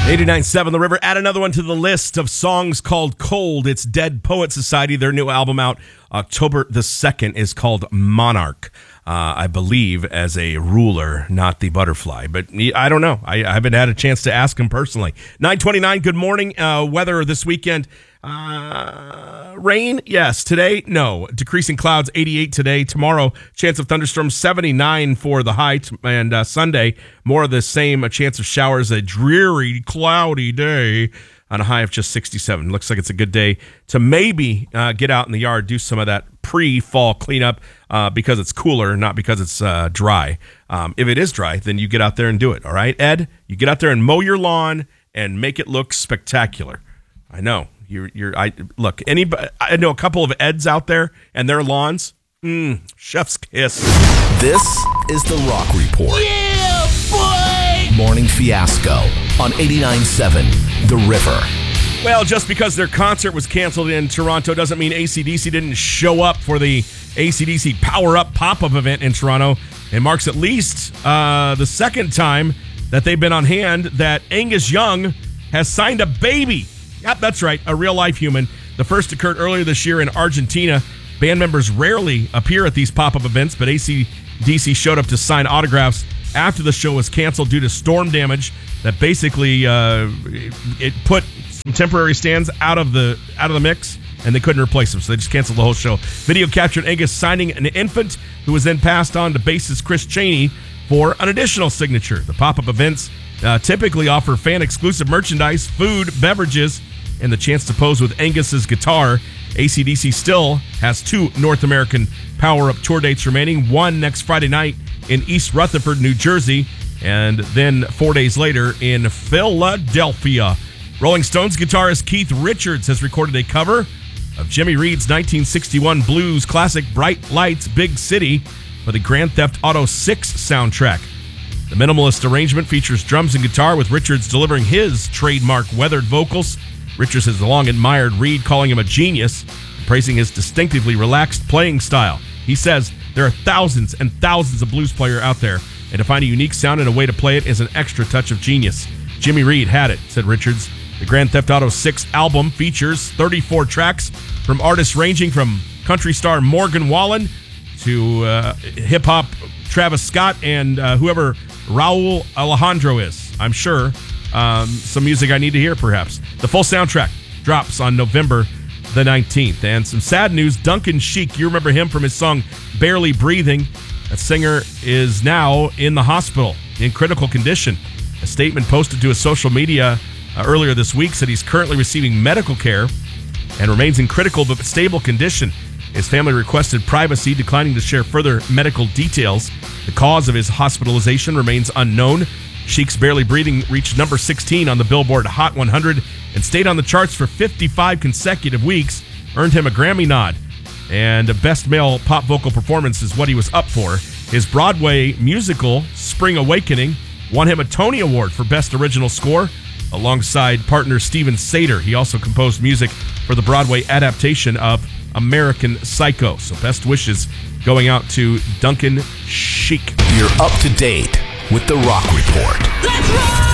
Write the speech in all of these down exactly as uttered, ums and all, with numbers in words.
eighty-nine point seven The River. Add another one to the list of songs called Cold. It's Dead Poet Society. Their new album out October the second is called Monarch. Uh, I believe as a ruler, not the butterfly. But I don't know. I, I haven't had a chance to ask him personally. nine twenty-nine, good morning. Uh, weather this weekend. Uh, rain? Yes. Today? No. Decreasing clouds, eighty-eight today. Tomorrow, chance of thunderstorms, seventy-nine for the high. And uh, Sunday, more of the same. A chance of showers, a dreary, cloudy day on a high of just sixty-seven. Looks like it's a good day to maybe uh, get out in the yard, do some of that pre-fall cleanup uh, because it's cooler, not because it's uh, dry. Um, if it is dry, then you get out there and do it. All right, Ed? You get out there and mow your lawn and make it look spectacular. I know. You're, you're, I look, anybody, I know a couple of Eds out there and their lawns, mm, chef's kiss. This is the Rock Report. Yeah, boy! Morning Fiasco on eighty-nine point seven The River. Well, just because their concert was canceled in Toronto doesn't mean A C D C didn't show up for the A C D C Power Up pop-up event in Toronto. It marks at least uh, the second time that they've been on hand that Angus Young has signed a baby. Yep, that's right, a real-life human. The first occurred earlier this year in Argentina. Band members rarely appear at these pop-up events, but A C D C showed up to sign autographs after the show was canceled due to storm damage that basically uh, it, it put some temporary stands out of the out of the mix, and they couldn't replace them, so they just canceled the whole show. Video captured Angus signing an infant, who was then passed on to bassist Chris Chaney for an additional signature. The pop-up events uh, typically offer fan-exclusive merchandise, food, beverages, and the chance to pose with Angus's guitar. A C D C still has two North American Power Up tour dates remaining, one next Friday night in East Rutherford, New Jersey, and then four days later in Philadelphia. Rolling Stones guitarist Keith Richards has recorded a cover of Jimmy Reed's nineteen sixty-one blues classic Bright Lights, Big City for the Grand Theft Auto six soundtrack. The minimalist arrangement features drums and guitar, with Richards delivering his trademark weathered vocals. Richards has long admired Reed, calling him a genius, praising his distinctively relaxed playing style. He says there are thousands and thousands of blues players out there, and to find a unique sound and a way to play it is an extra touch of genius. Jimmy Reed had it, said Richards. The Grand Theft Auto six album features thirty-four tracks from artists ranging from country star Morgan Wallen to uh, hip-hop Travis Scott and uh, whoever Raul Alejandro is. I'm sure um, some music I need to hear, perhaps. The full soundtrack drops on November the nineteenth. And some sad news, Duncan Sheik, you remember him from his song Barely Breathing. That singer is now in the hospital in critical condition. A statement posted to his social media uh, earlier this week said he's currently receiving medical care and remains in critical but stable condition. His family requested privacy, declining to share further medical details. The cause of his hospitalization remains unknown. Sheik's Barely Breathing reached number sixteen on the Billboard Hot one hundred and stayed on the charts for fifty-five consecutive weeks, earned him a Grammy nod, and a Best Male Pop Vocal Performance is what he was up for. His Broadway musical, Spring Awakening, won him a Tony Award for Best Original Score, alongside partner Steven Sater. He also composed music for the Broadway adaptation of American Psycho. So best wishes going out to Duncan Sheik. You're up to date with the Rock Report. Let's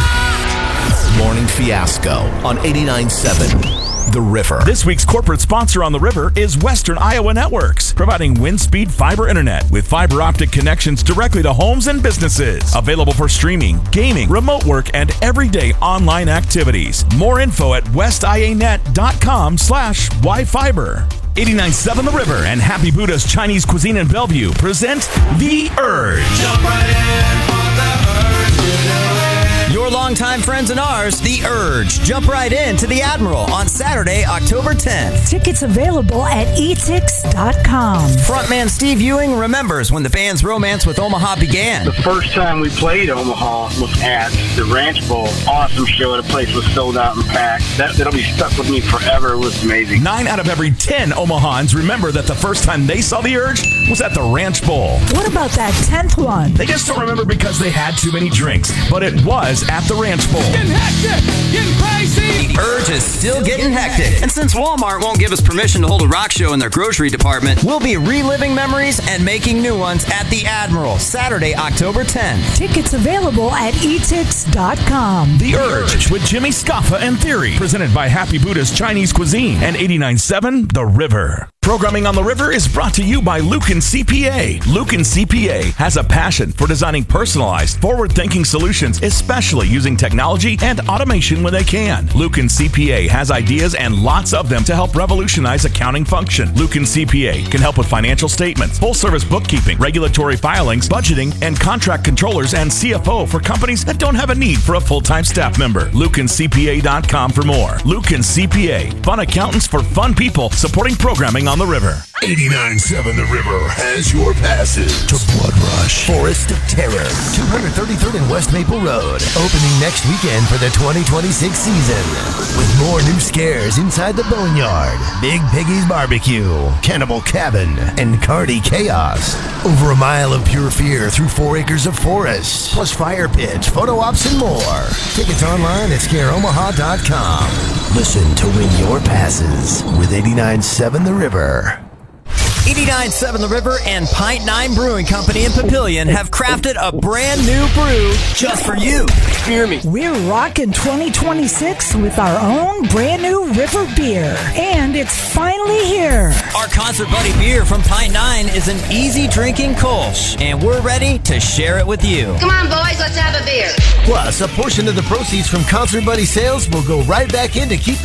rock! Morning Fiasco on eighty-nine point seven The River. This week's corporate sponsor on The River is Western Iowa Networks, providing wind-speed fiber internet with fiber optic connections directly to homes and businesses. Available for streaming, gaming, remote work, and everyday online activities. More info at westianet.com slash yfiber. eighty-nine point seven The River and Happy Buddha's Chinese Cuisine in Bellevue present The Urge. Jump right in for the urge today. Your longtime friends and ours, The Urge. Jump right in to the Admiral on Saturday, October tenth. Tickets available at e tix dot com. Frontman Steve Ewing remembers when the band's romance with Omaha began. The first time we played Omaha was at the Ranch Bowl. Awesome show. The place was sold out and packed. That, that'll be stuck with me forever. It was amazing. Nine out of every ten Omahans remember that the first time they saw The Urge was at the Ranch Bowl. What about that tenth one? They just don't remember because they had too many drinks, but it was at the Ranch Bowl. Getting hectic, getting crazy. The Urge is still getting hectic. And since Walmart won't give us permission to hold a rock show in their grocery department, we'll be reliving memories and making new ones at the Admiral, Saturday, October tenth. Tickets available at e tix dot com. The Urge with Jimmy Scoffa and Theory, presented by Happy Buddha's Chinese Cuisine and eighty-nine point seven The River. Programming on the River is brought to you by Lucan C P A. Lucan C P A has a passion for designing personalized, forward-thinking solutions, especially using technology and automation when they can. Lucan C P A has ideas and lots of them to help revolutionize accounting function. Lucan C P A can help with financial statements, full-service bookkeeping, regulatory filings, budgeting, and contract controllers and C F O for companies that don't have a need for a full-time staff member. Lucan C P A dot com for more. Lucan C P A, fun accountants for fun people supporting programming on the River. eighty-nine point seven The River has your passes to Blood Rush, Forest of Terror, two thirty-third and West Maple Road, opening next weekend for the twenty twenty-six season. With more new scares inside the Boneyard, Big Piggy's Barbecue, Cannibal Cabin, and Cardi Chaos. Over a mile of pure fear through four acres of forest, plus fire pits, photo ops, and more. Tickets online at scare omaha dot com. Listen to win your passes with eighty-nine point seven The River. eighty-nine point seven The River and Pint Nine Brewing Company in Papillion have crafted a brand new brew just for you. Hear me. We're rocking twenty twenty-six with our own brand new River beer. And it's finally here. Our Concert Buddy beer from Pint Nine is an easy drinking Kolsch, and we're ready to share it with you. Come on, boys, let's have a beer. Plus, a portion of the proceeds from Concert Buddy sales will go right back in to keep